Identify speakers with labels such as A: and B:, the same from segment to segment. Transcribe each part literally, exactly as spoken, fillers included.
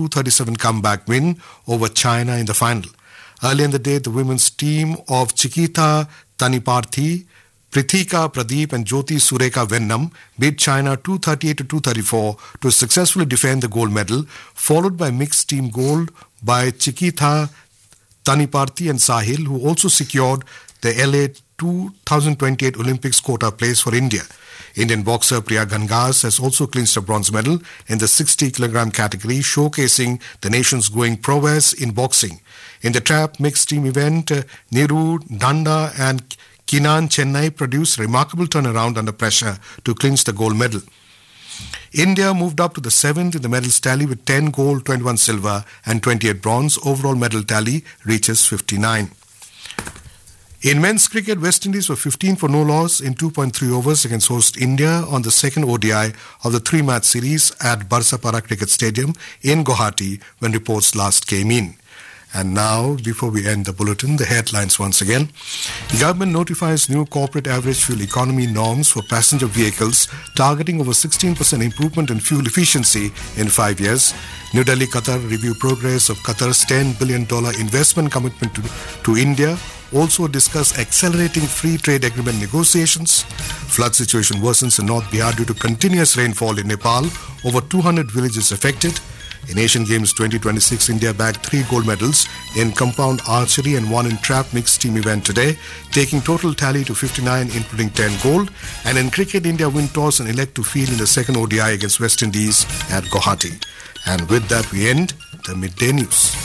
A: two thirty-seven comeback win over China in the final. Earlier in the day, the women's team of Chiquita Taniparthi, Prithika Pradeep and Jyoti Sureka Vennam beat China two thirty-eight to two thirty-four to successfully defend the gold medal, followed by mixed team gold by Chiquita Taniparthi and Sahil, who also secured the L A twenty twenty-eight Olympics quota place for India. Indian boxer Priya Gangas has also clinched a bronze medal in the sixty kilogram category, showcasing the nation's growing prowess in boxing. In the trap mixed team event, uh, Niru Danda and Kinan Chennai produced remarkable turnaround under pressure to clinch the gold medal. India moved up to the seventh in the medals tally with ten gold, twenty-one silver and twenty-eight bronze. Overall medal tally reaches fifty-nine. In men's cricket, West Indies were fifteen for no loss in two point three overs against host India on the second O D I of the three-match series at Barsapara Cricket Stadium in Guwahati when reports last came in. And now, before we end the bulletin, the headlines once again. The government notifies new corporate average fuel economy norms for passenger vehicles, targeting over sixteen percent improvement in fuel efficiency in five years. New Delhi, Qatar review progress of Qatar's ten billion dollars investment commitment to, to India. Also discuss accelerating free trade agreement negotiations. Flood situation worsens in North Bihar due to continuous rainfall in Nepal. Over two hundred villages affected. In Asian Games twenty twenty-six, India bagged three gold medals in compound archery and one in trap mixed team event today, taking total tally to fifty-nine, including ten gold. And in cricket, India win toss and elect to field in the second O D I against West Indies at Guwahati. And with that, we end the midday news.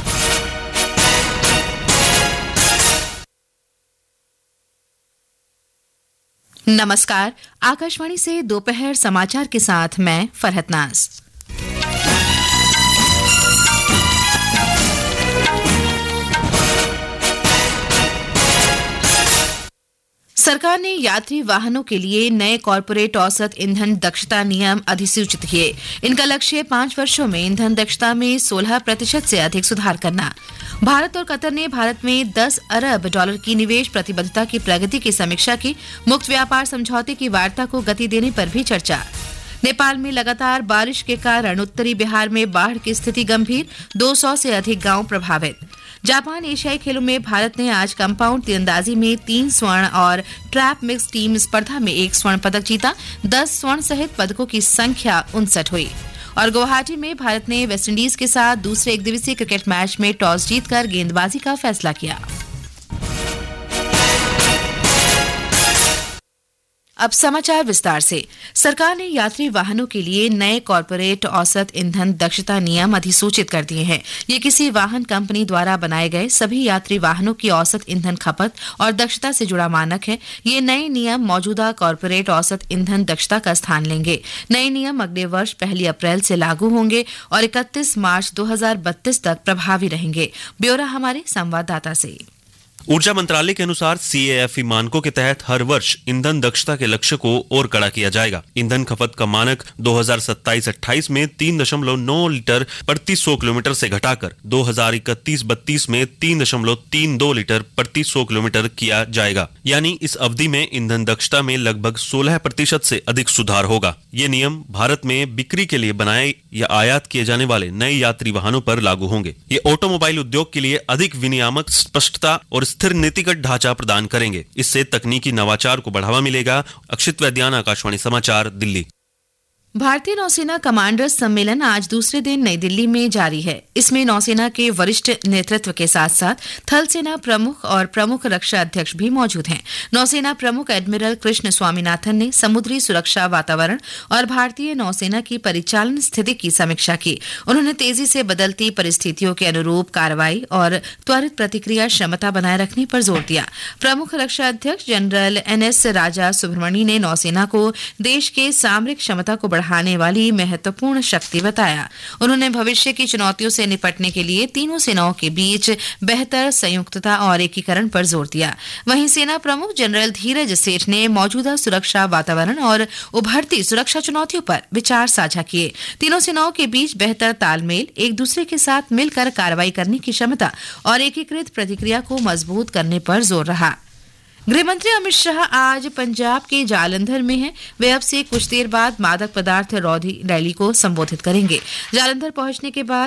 B: नमस्कार, आकाशवाणी से दोपहर समाचार के साथ मैं फरहत नाज। सरकार ने यात्री वाहनों के लिए नए कॉर्पोरेट औसत ईंधन दक्षता नियम अधिसूचित किए। इनका लक्ष्य पांच वर्षों में ईंधन दक्षता में सोलह प्रतिशत से अधिक सुधार करना। भारत और कतर ने भारत में दस अरब डॉलर की निवेश प्रतिबद्धता की प्रगति की समीक्षा की। मुक्त व्यापार समझौते की वार्ता को गति देने पर भी चर्चा। नेपाल में लगातार बारिश के कारण उत्तरी बिहार में बाढ़ की स्थिति गंभीर, दो सौ से अधिक गांव प्रभावित। जापान एशियाई खेलों में भारत ने आज कंपाउंड तीरंदाजी में तीन स्वर्ण और ट्रैप मिक्स टीम स्पर्धा में एक स्वर्ण पदक जीता। दस स्वर्ण सहित पदकों की संख्या उनसठ हुई। और गुवाहाटी में भारत ने वेस्टइंडीज के साथ दूसरे एक दिवसीय क्रिकेट मैच में टॉस जीतकर गेंदबाजी का फैसला किया। अब समाचार विस्तार से। सरकार ने यात्री वाहनों के लिए नए कॉर्पोरेट औसत ईंधन दक्षता नियम अधिसूचित कर दिए हैं। ये किसी वाहन कंपनी द्वारा बनाए गए सभी यात्री वाहनों की औसत ईंधन खपत और दक्षता से जुड़ा मानक है। ये नए नियम मौजूदा कॉर्पोरेट औसत ईंधन दक्षता का स्थान लेंगे। नए नियम अगले वर्ष पहली अप्रैल से लागू होंगे और इकतीस मार्च दो हज़ार बत्तीस तक प्रभावी रहेंगे। ब्यौरा हमारे संवाददाता से।
C: ऊर्जा मंत्रालय के अनुसार सीएएफई मानकों के तहत हर वर्ष ईंधन दक्षता के लक्ष्य को और कड़ा किया जाएगा। ईंधन खपत का मानक दो हज़ार सत्ताईस अट्ठाईस में तीन दशमलव नौ लीटर प्रति सौ किलोमीटर से घटाकर दो हज़ार इकतीस बत्तीस में तीन दशमलव तीन दो लीटर प्रति सौ किलोमीटर किया जाएगा। यानी इस अवधि में ईंधन दक्षता में लगभग सोलह प्रतिशत से अधिक सुधार होगा। ये नियम भारत में बिक्री के लिए बनाए या आयात किए जाने वाले नए यात्री वाहनों पर लागू होंगे। ये ऑटोमोबाइल उद्योग के लिए अधिक विनियामक स्पष्टता और स्थिर नीतिगत ढांचा प्रदान करेंगे। इससे तकनीकी नवाचार को बढ़ावा मिलेगा। अक्षित वैद्यान, आकाशवाणी समाचार, दिल्ली।
B: भारतीय नौसेना कमांडर्स सम्मेलन आज दूसरे दिन नई दिल्ली में जारी है। इसमें नौसेना के वरिष्ठ नेतृत्व के साथ साथ थल सेना प्रमुख और प्रमुख रक्षा अध्यक्ष भी मौजूद हैं। नौसेना प्रमुख एडमिरल कृष्ण स्वामीनाथन ने समुद्री सुरक्षा वातावरण और भारतीय नौसेना की परिचालन स्थिति की समीक्षा की। उन्होंने तेजी से बदलती परिस्थितियों के अनुरूप कार्रवाई और त्वरित प्रतिक्रिया क्षमता बनाए रखने पर जोर दिया। प्रमुख रक्षा अध्यक्ष जनरल एन एस राजा सुब्रमणी ने नौसेना को देश के सामरिक क्षमता को बढ़ाने वाली महत्वपूर्ण शक्ति बताया। उन्होंने भविष्य की चुनौतियों से निपटने के लिए तीनों सेनाओं के बीच बेहतर संयुक्तता और एकीकरण पर जोर दिया। वहीं सेना प्रमुख जनरल धीरज सेठ ने मौजूदा सुरक्षा वातावरण और उभरती सुरक्षा चुनौतियों पर विचार साझा किए। तीनों सेनाओं के बीच बेहतर तालमेल, एक दूसरे के साथ मिलकर कार्रवाई करने की क्षमता और एकीकृत प्रतिक्रिया को मजबूत करने पर जोर रहा। गृहमंत्री अमित शाह आज पंजाब के जालंधर में हैं। वे अब से कुछ देर बाद मादक पदार्थ रोधी रैली को संबोधित करेंगे। जालंधर पहुंचने के बाद